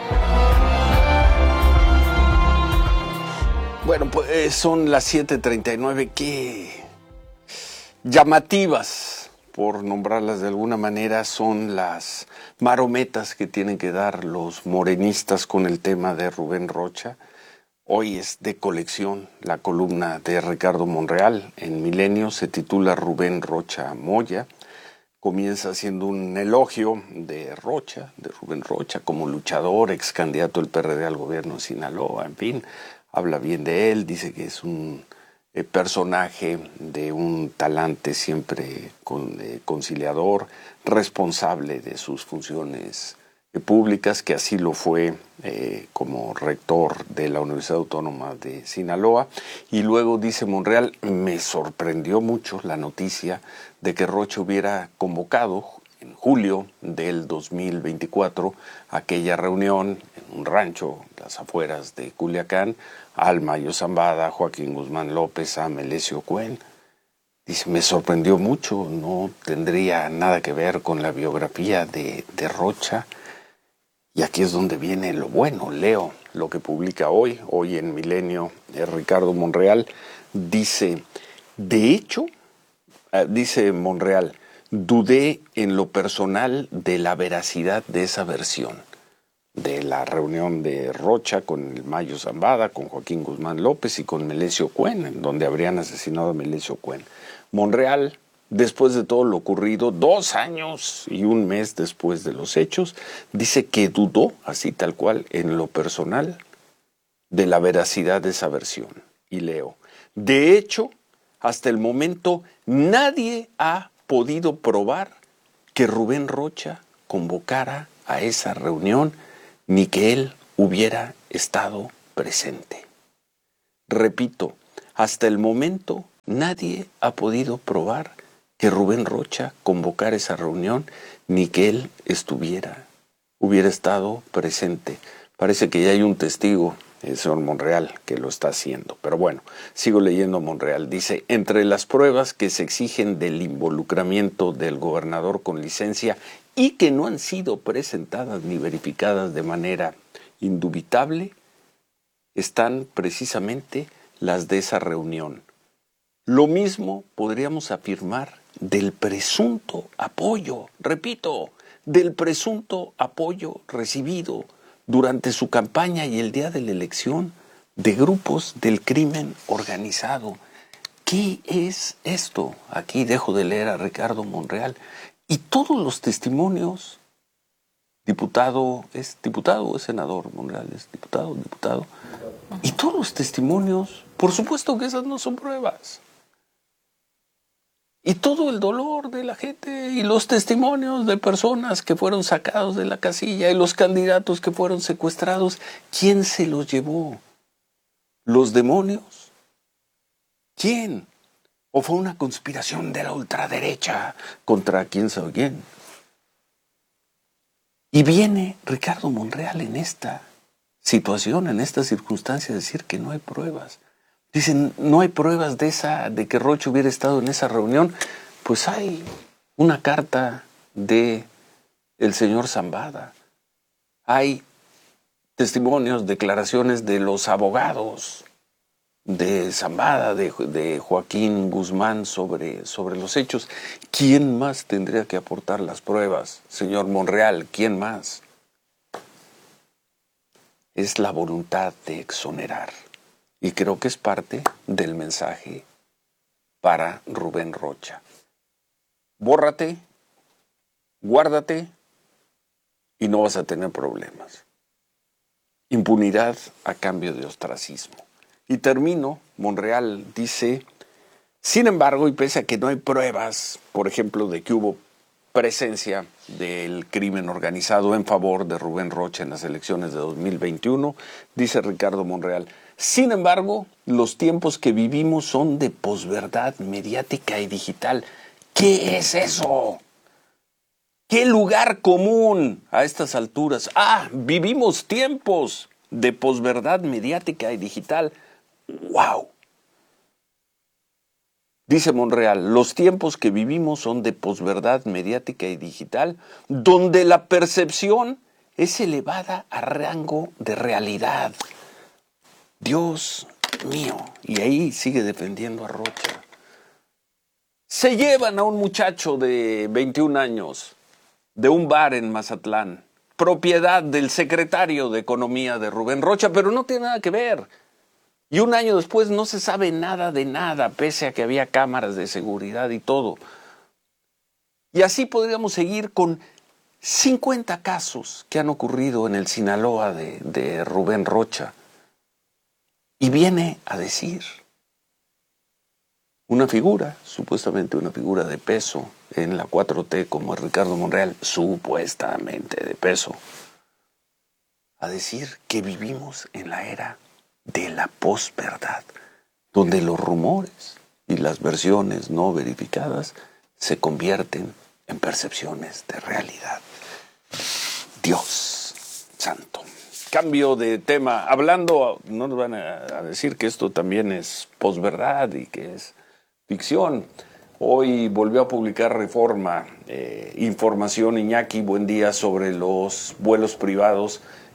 B: Bueno, pues son las siete treinta y nueve. Qué llamativas, por nombrarlas de alguna manera, son las marometas que tienen que dar los morenistas con el tema de Rubén Rocha. Hoy es de colección la columna de Ricardo Monreal en Milenio, se titula Rubén Rocha Moya. Comienza haciendo un elogio de Rocha, de Rubén Rocha, como luchador, ex candidato del P R D al gobierno de Sinaloa, en fin, habla bien de él, dice que es un eh, personaje de un talante siempre con, eh, conciliador, responsable de sus funciones eh, públicas, que así lo fue eh, como rector de la Universidad Autónoma de Sinaloa. Y luego dice Monreal, me sorprendió mucho la noticia de que Rocha hubiera convocado en julio del dos mil veinticuatro aquella reunión en un rancho, las afueras de Culiacán, al Mayo Zambada, Joaquín Guzmán López, a Melesio Cuen. Dice, me sorprendió mucho, no tendría nada que ver con la biografía de, de Rocha. Y aquí es donde viene lo bueno. Leo lo que publica hoy, hoy en Milenio, eh, Ricardo Monreal, dice, de hecho, Uh, dice Monreal, dudé en lo personal de la veracidad de esa versión, de la reunión de Rocha con el Mayo Zambada, con Joaquín Guzmán López y con Melesio Cuen, en donde habrían asesinado a Melesio Cuen. Monreal, después de todo lo ocurrido, dos años y un mes después de los hechos, dice que dudó, así tal cual, en lo personal, de la veracidad de esa versión. Y leo, de hecho, hasta el momento nadie ha podido probar que Rubén Rocha convocara a esa reunión ni que él hubiera estado presente. Repito, hasta el momento nadie ha podido probar que Rubén Rocha convocara esa reunión ni que él estuviera, hubiera estado presente. Parece que ya hay un testigo, el señor Monreal, que lo está haciendo. Pero bueno, sigo leyendo Monreal. Dice, entre las pruebas que se exigen del involucramiento del gobernador con licencia y que no han sido presentadas ni verificadas de manera indubitable, están precisamente las de esa reunión. Lo mismo podríamos afirmar del presunto apoyo, repito, del presunto apoyo recibido durante su campaña y el día de la elección de grupos del crimen organizado. ¿Qué es esto? Aquí dejo de leer a Ricardo Monreal. Y todos los testimonios, diputado, ¿es diputado o es senador? Monreal es diputado, diputado. Y todos los testimonios, por supuesto que esas no son pruebas. Y todo el dolor de la gente y los testimonios de personas que fueron sacados de la casilla y los candidatos que fueron secuestrados, ¿quién se los llevó? ¿Los demonios? ¿Quién? ¿O fue una conspiración de la ultraderecha contra quién sabe quién? Y viene Ricardo Monreal en esta situación, en esta circunstancia, a decir que no hay pruebas. Dicen, no hay pruebas de esa, de que Rocha hubiera estado en esa reunión. Pues hay una carta de el señor Zambada. Hay testimonios, declaraciones de los abogados de Zambada, de, de Joaquín Guzmán sobre, sobre los hechos. ¿Quién más tendría que aportar las pruebas? Señor Monreal, ¿quién más? Es la voluntad de exonerar. Y creo que es parte del mensaje para Rubén Rocha. Bórrate, guárdate y no vas a tener problemas. Impunidad a cambio de ostracismo. Y termino, Monreal dice, sin embargo, y pese a que no hay pruebas, por ejemplo, de que hubo presencia del crimen organizado en favor de Rubén Rocha en las elecciones de dos mil veintiuno, dice Ricardo Monreal, sin embargo, los tiempos que vivimos son de posverdad mediática y digital. ¿Qué es eso? ¿Qué lugar común a estas alturas? Ah, vivimos tiempos de posverdad mediática y digital. ¡Wow! Dice Monreal, los tiempos que vivimos son de posverdad mediática y digital, donde la percepción es elevada a rango de realidad. Dios mío, y ahí sigue defendiendo a Rocha. Se llevan a un muchacho de veintiún años de un bar en Mazatlán, propiedad del secretario de Economía de Rubén Rocha, pero no tiene nada que ver. Y un año después no se sabe nada de nada, pese a que había cámaras de seguridad y todo. Y así podríamos seguir con cincuenta casos que han ocurrido en el Sinaloa de, de Rubén Rocha. Y viene a decir una figura, supuestamente una figura de peso en la cuatro T como es Ricardo Monreal, supuestamente de peso, a decir que vivimos en la era de la posverdad, donde los rumores y las versiones no verificadas se convierten en percepciones de realidad. Dios santo. Cambio de tema. Hablando, no nos van a decir que esto también es posverdad y que es ficción. Hoy volvió a publicar Reforma, eh, información, Iñaki, buen día, sobre los vuelos privados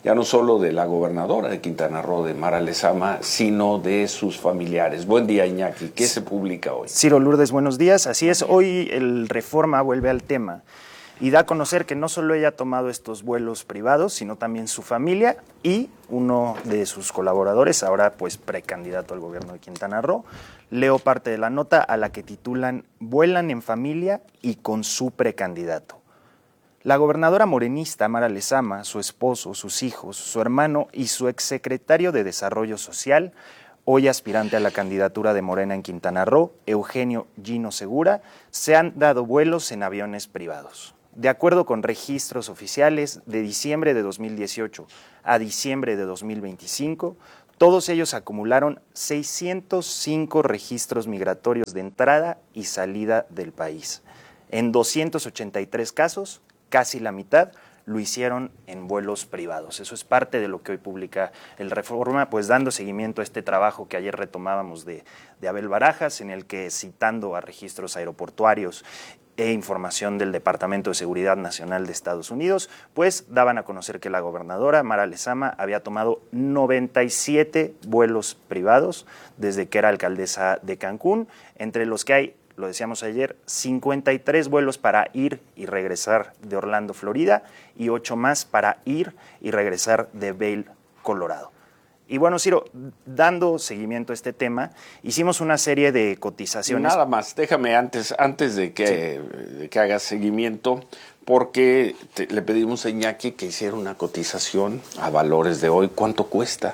B: ya no solo de la gobernadora de Quintana Roo, de Mara Lezama, sino de sus familiares. Buen día, Iñaki. ¿Qué se publica hoy?
A: Ciro Lourdes, buenos días. Así es, hoy el Reforma vuelve al tema y da a conocer que no solo ella ha tomado estos vuelos privados, sino también su familia y uno de sus colaboradores, ahora pues precandidato al gobierno de Quintana Roo. Leo parte de la nota a la que titulan "Vuelan en familia y con su precandidato". La gobernadora morenista Mara Lezama, su esposo, sus hijos, su hermano y su exsecretario de Desarrollo Social, hoy aspirante a la candidatura de Morena en Quintana Roo, Eugenio Gino Segura, se han dado vuelos en aviones privados. De acuerdo con registros oficiales, de diciembre de dos mil dieciocho a diciembre de dos mil veinticinco, todos ellos acumularon seiscientos cinco registros migratorios de entrada y salida del país. En doscientos ochenta y tres casos, casi la mitad, lo hicieron en vuelos privados. Eso es parte de lo que hoy publica el Reforma, pues dando seguimiento a este trabajo que ayer retomábamos de, de Abel Barajas, en el que, citando a registros aeroportuarios e información del Departamento de Seguridad Nacional de Estados Unidos, pues daban a conocer que la gobernadora Mara Lezama había tomado noventa y siete vuelos privados desde que era alcaldesa de Cancún, entre los que hay, lo decíamos ayer, cincuenta y tres vuelos para ir y regresar de Orlando, Florida, y ocho más para ir y regresar de Vail, Colorado. Y bueno, Ciro, dando seguimiento a este tema, hicimos una serie de cotizaciones.
B: Nada más, déjame antes, antes de que, sí. de que hagas seguimiento, porque te, le pedimos a Iñaki que hiciera una cotización a valores de hoy. ¿Cuánto cuesta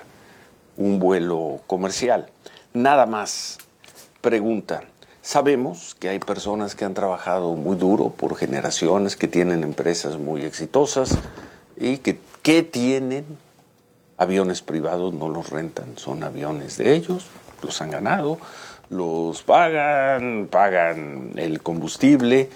B: un vuelo comercial? Nada más, pregunta. Sabemos que hay personas que han trabajado muy duro por generaciones, que tienen empresas muy exitosas y que, que tienen aviones privados, no los rentan, son aviones de ellos, los han ganado, los pagan, pagan el combustible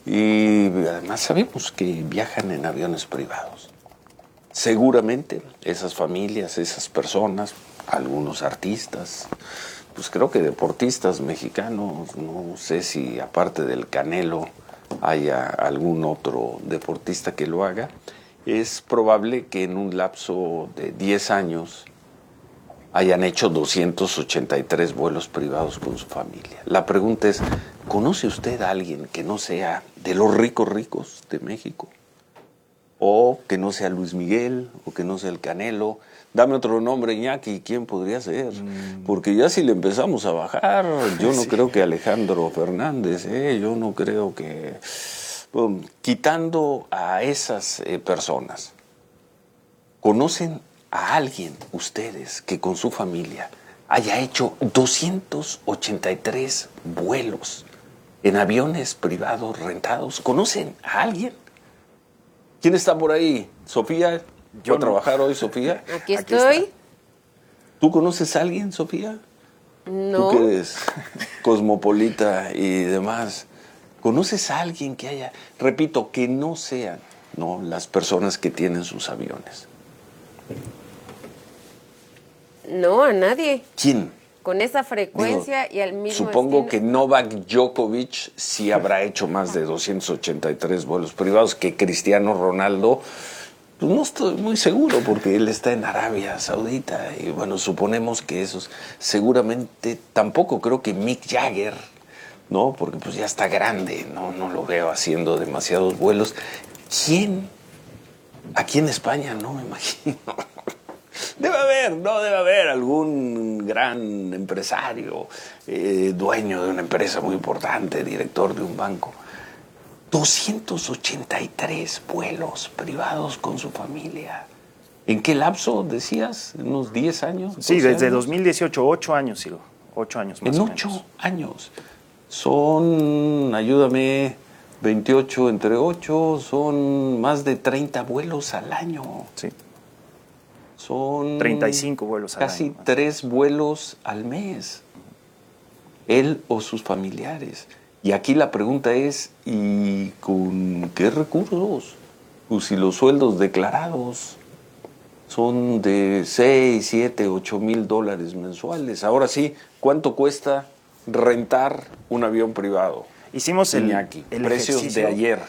B: y además sabemos que viajan en aviones privados. Seguramente esas familias, esas personas, algunos artistas, pues creo que deportistas mexicanos, no sé si aparte del Canelo haya algún otro deportista que lo haga, es probable que en un lapso de diez años hayan hecho doscientos ochenta y tres vuelos privados con su familia. La pregunta es, ¿conoce usted a alguien que no sea de los ricos ricos de México? O que no sea Luis Miguel, o que no sea el Canelo. Dame otro nombre, Iñaki, ¿quién podría ser? Porque ya si le empezamos a bajar, yo no sí. creo que Alejandro Fernández, ¿eh? yo no creo que... Bueno, quitando a esas eh, personas, ¿conocen a alguien ustedes que con su familia haya hecho doscientos ochenta y tres vuelos en aviones privados rentados? ¿Conocen a alguien? ¿Quién está por ahí? ¿Sofía? ¿Yo ¿Va a trabajar hoy, Sofía?
F: Aquí estoy.
B: Aquí ¿Tú conoces a alguien, Sofía?
F: No.
B: Tú que eres cosmopolita y demás. ¿Conoces a alguien que haya, repito, que no sean no las personas que tienen sus aviones?
F: No, a nadie.
B: ¿Quién?
F: Con esa frecuencia Digo, y al mismo
B: Supongo
F: destino.
B: que Novak Djokovic sí habrá hecho más de doscientos ochenta y tres vuelos privados, que Cristiano Ronaldo, pues no estoy muy seguro porque él está en Arabia Saudita y bueno, suponemos que esos, seguramente tampoco creo que Mick Jagger, ¿no? Porque pues ya está grande, no, no lo veo haciendo demasiados vuelos. ¿Quién? Aquí en España no me imagino. Debe haber, no debe haber algún gran empresario, eh, dueño de una empresa muy importante, director de un banco. doscientos ochenta y tres vuelos privados con su familia. ¿En qué lapso decías? ¿En unos diez años?
A: Sí, desde
B: años?
A: dos mil dieciocho, ocho años, Ciro. Ocho años más
B: en
A: o
B: ocho
A: menos.
B: años. Son, ayúdame, veintiocho entre ocho, son más de treinta vuelos al año.
A: Sí.
B: Son
A: treinta y cinco vuelos al
B: casi
A: año.
B: Casi tres vuelos al mes. Él o sus familiares. Y aquí la pregunta es, ¿y con qué recursos? Pues si los sueldos declarados son de seis, siete, ocho mil dólares mensuales. Ahora sí, ¿cuánto cuesta rentar un avión privado?
A: Hicimos el,
B: Iñaki,
A: el
B: precios
A: ejercicio.
B: de ayer.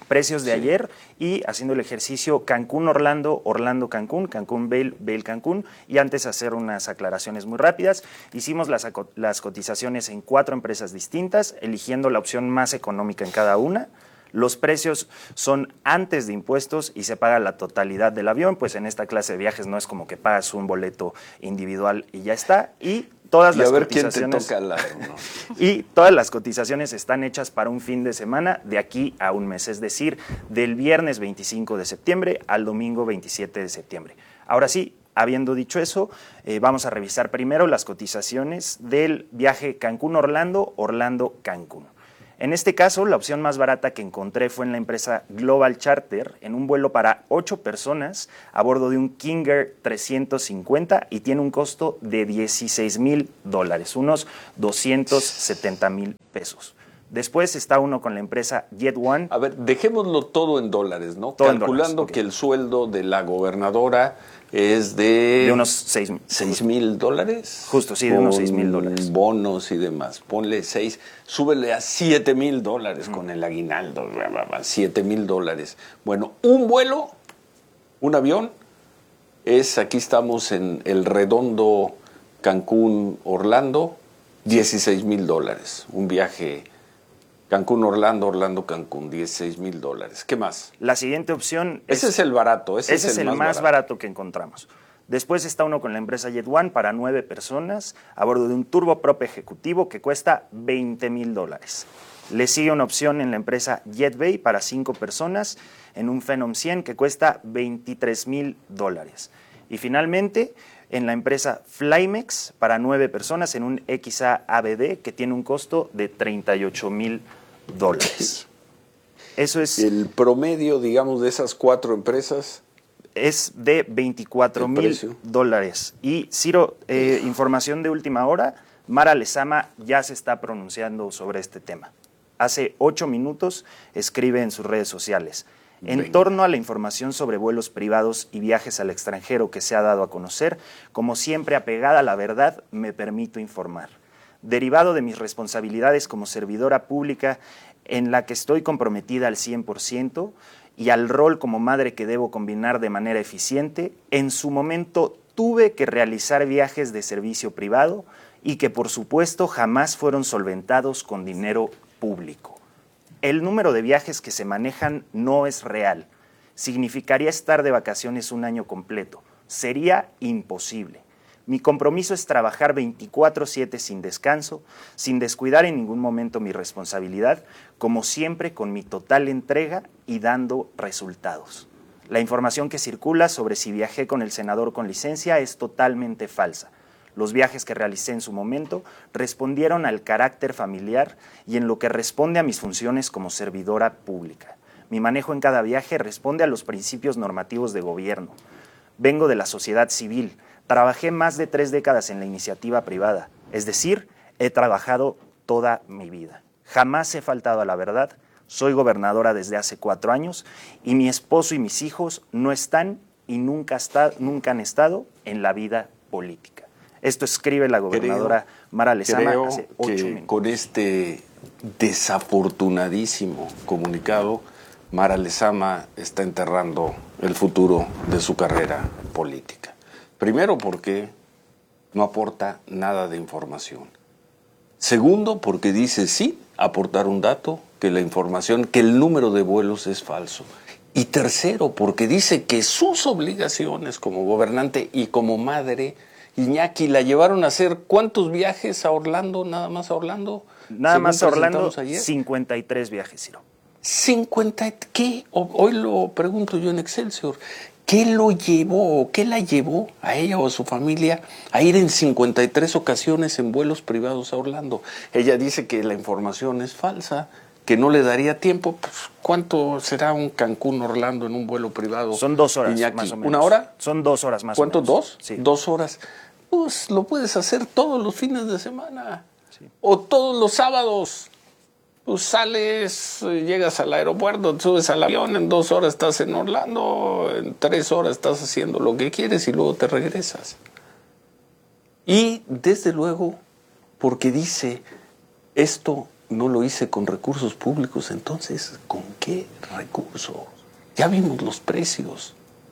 A: precios de sí. ayer y haciendo el ejercicio Cancún-Orlando, Orlando-Cancún, Cancún-Vail, Vail-Cancún, y antes hacer unas aclaraciones muy rápidas. Hicimos las, las cotizaciones en cuatro empresas distintas, eligiendo la opción más económica en cada una. Los precios son antes de impuestos y se paga la totalidad del avión, pues en esta clase de viajes no es como que pagas un boleto individual y ya está. Y todas
B: y
A: las
B: a ver
A: cotizaciones
B: quién te toca la, ¿no?
A: y todas las cotizaciones están hechas para un fin de semana de aquí a un mes, es decir, del viernes veinticinco de septiembre al domingo veintisiete de septiembre. Ahora sí, habiendo dicho eso, eh, vamos a revisar primero las cotizaciones del viaje Cancún-Orlando, Orlando-Cancún. En este caso, la opción más barata que encontré fue en la empresa Global Charter, en un vuelo para ocho personas a bordo de un King Air trescientos cincuenta y tiene un costo de dieciséis mil dólares, unos doscientos setenta mil pesos. Después está uno con la empresa Jet One.
B: A ver, dejémoslo todo en dólares, ¿no?
A: Todo
B: Calculando
A: en dólares, okay.
B: que el sueldo de la gobernadora es de...
A: De unos seis
B: mil dólares.
A: Justo, sí, de unos seis mil dólares.
B: Bonos y demás. Ponle seis, súbele a siete mil dólares mm. con el aguinaldo. siete mil dólares. Bueno, un vuelo, un avión, es, aquí estamos en el redondo Cancún-Orlando, dieciséis mil dólares. Un viaje... Cancún-Orlando, Orlando-Cancún, dieciséis mil dólares. ¿Qué más?
A: La siguiente opción...
B: Ese es, es el barato. Ese,
A: ese es,
B: es el,
A: el
B: más,
A: más
B: barato.
A: barato que encontramos. Después está uno con la empresa Jet One para nueve personas a bordo de un turboprop ejecutivo que cuesta veinte mil dólares. Le sigue una opción en la empresa JetBay para cinco personas en un Phenom cien que cuesta veintitrés mil dólares. Y finalmente, en la empresa Flymex para nueve personas en un X A A B D que tiene un costo de treinta y ocho mil dólares. Eso es...
B: El promedio, digamos, de esas cuatro empresas...
A: Es de veinticuatro mil dólares. Y, Ciro, eh, información de última hora, Mara Lezama ya se está pronunciando sobre este tema. Hace ocho minutos escribe en sus redes sociales. En Venga. torno a la información sobre vuelos privados y viajes al extranjero que se ha dado a conocer, como siempre apegada a la verdad, me permito informar. Derivado de mis responsabilidades como servidora pública, en la que estoy comprometida al cien por ciento, y al rol como madre que debo combinar de manera eficiente, en su momento tuve que realizar viajes de servicio privado y que por supuesto jamás fueron solventados con dinero público. El número de viajes que se manejan no es real. Significaría estar de vacaciones un año completo. Sería imposible. Mi compromiso es trabajar veinticuatro siete sin descanso, sin descuidar en ningún momento mi responsabilidad, como siempre con mi total entrega y dando resultados. La información que circula sobre si viajé con el senador con licencia es totalmente falsa. Los viajes que realicé en su momento respondieron al carácter familiar y en lo que responde a mis funciones como servidora pública. Mi manejo en cada viaje responde a los principios normativos de gobierno. Vengo de la sociedad civil. Trabajé más de tres décadas en la iniciativa privada, es decir, he trabajado toda mi vida. Jamás he faltado a la verdad, soy gobernadora desde hace cuatro años y mi esposo y mis hijos no están y nunca, está, nunca han estado en la vida política. Esto escribe la gobernadora
B: creo,
A: Mara Lezama
B: creo
A: hace ocho
B: que
A: minutos.
B: Con este desafortunadísimo comunicado, Mara Lezama está enterrando el futuro de su carrera política. Primero, porque no aporta nada de información. Segundo, porque dice sí, aportar un dato, que la información, que el número de vuelos es falso. Y tercero, porque dice que sus obligaciones como gobernante y como madre, Iñaki, la llevaron a hacer ¿cuántos viajes a Orlando? ¿Nada más a Orlando?
A: Nada más a Orlando, cincuenta y tres viajes, Ciro.
B: cincuenta, ¿qué? Hoy lo pregunto yo en Excelsior. ¿Qué lo llevó o qué la llevó a ella o a su familia a ir en cincuenta y tres ocasiones en vuelos privados a Orlando? Ella dice que la información es falsa, que no le daría tiempo. Pues, ¿cuánto será un Cancún-Orlando en un vuelo privado?
A: Son dos horas,
B: Iñaki?
A: más o menos.
B: ¿Una hora?
A: Son dos horas más
B: ¿Cuánto,
A: o menos.
B: dos?
A: Sí.
B: Dos horas. Pues lo puedes hacer todos los fines de semana. Sí. O todos los sábados. Pues sales, llegas al aeropuerto, te subes al avión, en dos horas estás en Orlando, en tres horas estás haciendo lo que quieres y luego te regresas. Y desde luego, porque dice, esto no lo hice con recursos públicos. Entonces, ¿con qué recursos? Ya vimos los precios.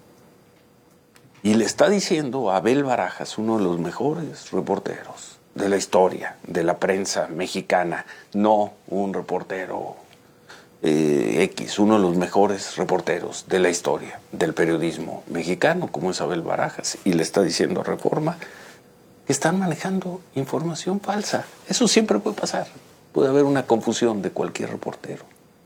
B: Y le está diciendo a Abel Barajas, uno de los mejores reporteros de la historia, de la prensa mexicana, no un reportero eh, X, uno de los mejores reporteros de la historia del periodismo mexicano, como es Abel Barajas, y le está diciendo a Reforma que están manejando información falsa. Eso siempre puede pasar. Puede haber una confusión de cualquier reportero.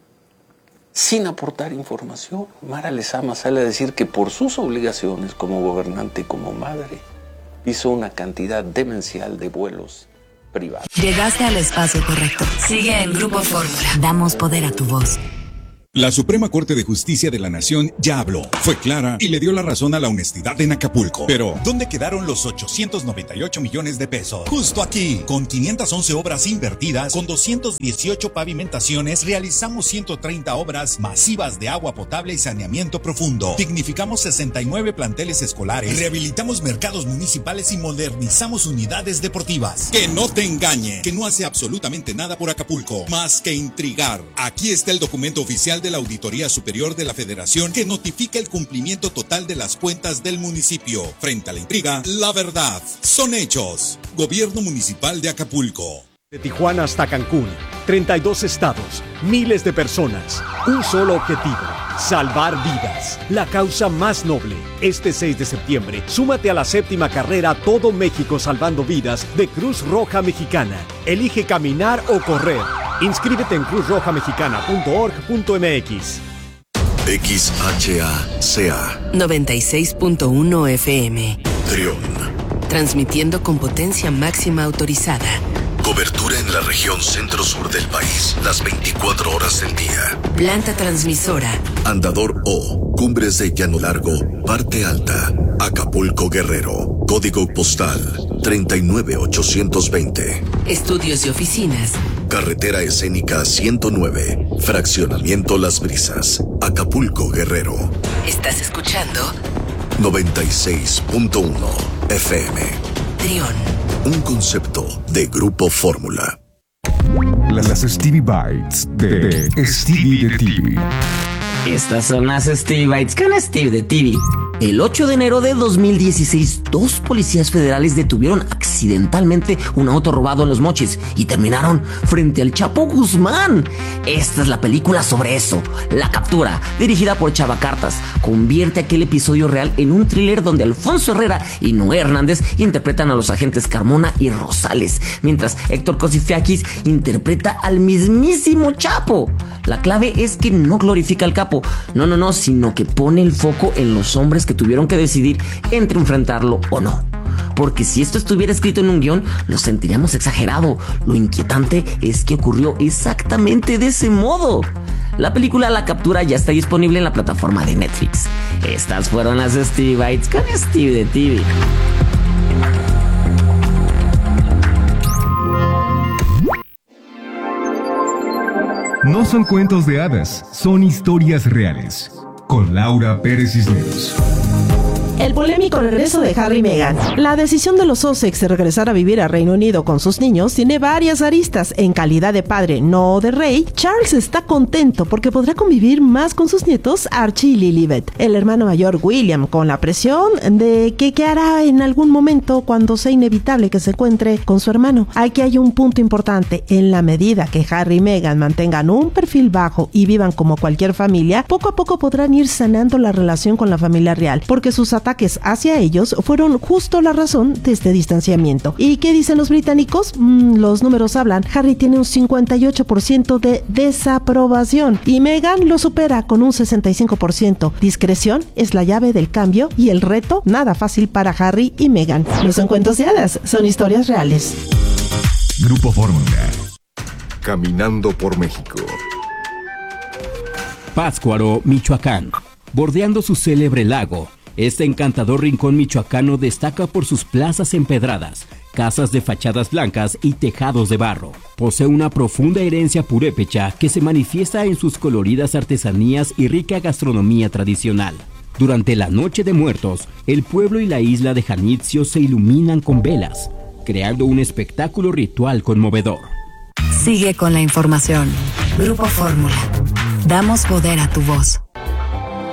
B: Sin aportar información, Mara Lezama sale a decir que por sus obligaciones como gobernante y como madre, hizo una cantidad demencial de vuelos privados.
D: Llegaste al espacio correcto. Sigue en Grupo Fórmula. Damos poder a tu voz.
G: La Suprema Corte de Justicia de la Nación ya habló, fue clara y le dio la razón a la honestidad en Acapulco. Pero, ¿dónde quedaron los ochocientos noventa y ocho millones de pesos? Justo aquí, con quinientas once obras invertidas, con doscientas dieciocho pavimentaciones, realizamos ciento treinta obras masivas de agua potable y saneamiento profundo. Dignificamos sesenta y nueve planteles escolares, rehabilitamos mercados municipales y modernizamos unidades deportivas. Que no te engañe, que no hace absolutamente nada por Acapulco, más que intrigar. Aquí está el documento oficial de la Auditoría Superior de la Federación que notifica el cumplimiento total de las cuentas del municipio. Frente a la intriga, la verdad son hechos. Gobierno Municipal de Acapulco.
H: De Tijuana hasta Cancún, treinta y dos estados, miles de personas, un solo objetivo, salvar vidas. La causa más noble. Este seis de septiembre, súmate a la séptima carrera Todo México Salvando Vidas de Cruz Roja Mexicana. Elige caminar o correr. Inscríbete en cruz roja mexicana punto org punto m x.
L: X H A C A
I: noventa y seis punto uno F M.
L: Trión.
I: Transmitiendo con potencia máxima autorizada.
L: Cobertura en la región centro-sur del país, las veinticuatro horas del día.
I: Planta transmisora.
L: Andador O, Cumbres de Llano Largo, Parte Alta, Acapulco, Guerrero. Código postal treinta y nueve ochocientos veinte.
I: Estudios y oficinas.
L: Carretera Escénica ciento nueve, Fraccionamiento Las Brisas, Acapulco, Guerrero.
I: ¿Estás escuchando?
L: noventa y seis punto uno F M.
I: Trión.
L: Un concepto de Grupo Fórmula.
E: Las Stevie Bites de Stevie de T V.
M: Estas son las Stevie Bites con Steve de T V. El ocho de enero de dos mil dieciséis, dos policías federales detuvieron accidentalmente un auto robado en Los Mochis y terminaron frente al Chapo Guzmán. Esta es la película sobre eso. La captura, dirigida por Chava Cartas, convierte aquel episodio real en un thriller donde Alfonso Herrera y Noé Hernández interpretan a los agentes Carmona y Rosales, mientras Héctor Cosifiakis interpreta al mismísimo Chapo. La clave es que no glorifica al capo, no, no, no, sino que pone el foco en los hombres que tuvieron que decidir entre enfrentarlo o no. Porque si esto estuviera escrito en un guión, lo sentiríamos exagerado. Lo inquietante es que ocurrió exactamente de ese modo. La película La Captura ya está disponible en la plataforma de Netflix. Estas fueron las Stevie Bites con Steve de T V.
E: No son cuentos de hadas, son historias reales. Con Laura Pérez Cisneros.
K: El polémico regreso de Harry y Meghan. La decisión de los Sussex de regresar a vivir a Reino Unido con sus niños tiene varias aristas. En calidad de padre, no de rey, Charles está contento porque podrá convivir más con sus nietos Archie y Lilibet. El hermano mayor William, con la presión de que qué hará en algún momento cuando sea inevitable que se encuentre con su hermano. Aquí hay un punto importante. En la medida que Harry y Meghan mantengan un perfil bajo y vivan como cualquier familia, poco a poco podrán ir sanando la relación con la familia real, porque sus ataques hacia ellos fueron justo la razón de este distanciamiento. ¿Y qué dicen los británicos? Mm, los números hablan. Harry tiene un cincuenta y ocho por ciento de desaprobación y Meghan lo supera con un sesenta y cinco por ciento. Discreción es la llave del cambio y el reto nada fácil para Harry y Meghan. No son cuentos de hadas, son historias reales.
E: Grupo Fórmula. Caminando por México.
V: Pátzcuaro, Michoacán. Bordeando su célebre lago, este encantador rincón michoacano destaca por sus plazas empedradas, casas de fachadas blancas y tejados de barro. Posee una profunda herencia purépecha que se manifiesta en sus coloridas artesanías y rica gastronomía tradicional. Durante la Noche de Muertos, el pueblo y la isla de Janitzio se iluminan con velas, creando un espectáculo ritual conmovedor.
D: Sigue con la información. Grupo Fórmula. Damos poder a tu voz.